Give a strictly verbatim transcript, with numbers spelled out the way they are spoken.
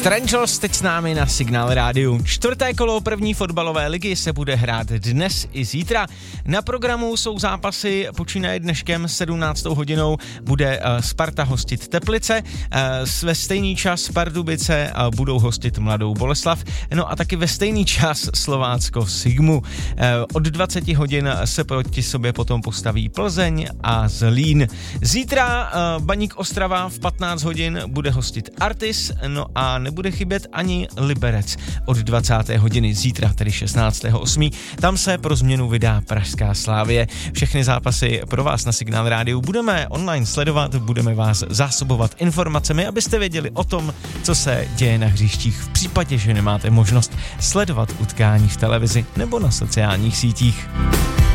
Angels teď s námi na Signál Rádiu. Čtvrté kolo první fotbalové ligy se bude hrát dnes i zítra. Na programu jsou zápasy, počínaje dneškem sedmnáctou hodinou bude Sparta hostit Teplice, ve stejný čas Pardubice budou hostit Mladou Boleslav, no a taky ve stejný čas Slovácko Sigmu. Od dvacet hodin se proti sobě potom postaví Plzeň a Zlín. Zítra Baník Ostrava v patnáct hodin bude hostit Artis, no a nebude chybět ani Liberec od dvacáté hodiny zítra, tedy šestnáctého osmého Tam se pro změnu vydá pražská Slavie. Všechny zápasy pro vás na Signál Rádiu budeme online sledovat, budeme vás zásobovat informacemi, abyste věděli o tom, co se děje na hřištích v případě, že nemáte možnost sledovat utkání v televizi nebo na sociálních sítích.